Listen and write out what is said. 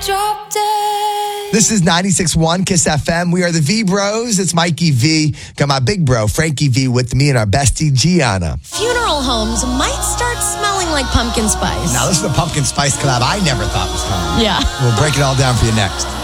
drop dead. This is 96.1 Kiss FM. We are the V Bros. It's Mikey V. Got my big bro, Frankie V, with me and our bestie, Gianna. Funeral homes might start smelling like pumpkin spice. Now, this is a pumpkin spice collab I never thought was coming. Yeah. We'll break it all down for you next.